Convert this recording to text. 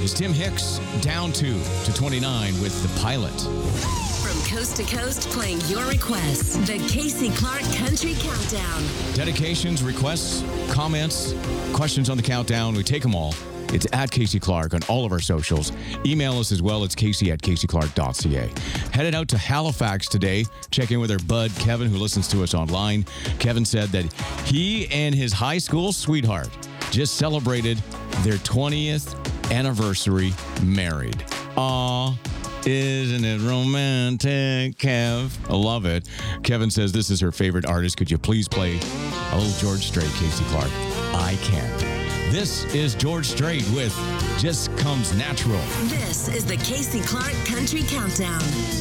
is Tim Hicks, down 2 to 29 with The Pilot. From coast to coast, playing your requests. The Casey Clark Country Countdown. Dedications, requests, comments, questions on the countdown. We take them all. It's at Casey Clark on all of our socials. Email us as well. It's casey@caseyclark.ca. Headed out to Halifax today. Check in with our bud, Kevin, who listens to us online. Kevin said that he and his high school sweetheart just celebrated their 20th anniversary married. Aw, isn't it romantic, Kev? I love it. Kevin says this is her favorite artist. Could you please play a little George Strait, Casey Clark? I can. This is George Strait with Just Comes Natural. This is the Casey Clark Country Countdown.